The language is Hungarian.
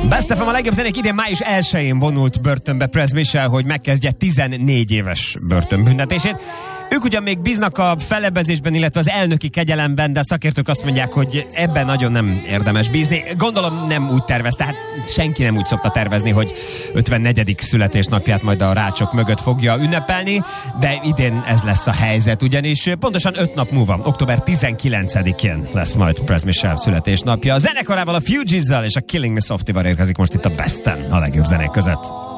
Best FM, a legjobb zenék idén május 1-én vonult börtönbe Prez Michel, hogy megkezdje 14 éves börtönbüntetését. Ők ugyan még bíznak a fellebezésben, illetve az elnöki kegyelemben, de a szakértők azt mondják, hogy ebben nagyon nem érdemes bízni. Gondolom nem úgy tervez, tehát senki nem úgy szokta tervezni, hogy 54. születésnapját majd a rácsok mögött fogja ünnepelni, de idén ez lesz a helyzet, ugyanis pontosan 5 nap múlva, október 19-én lesz majd Prez Michel születésnapja. A zenekarával, a Fugees-zel és a Killing Me Softly-val érkezik most itt a Besten, a legjobb zenék között.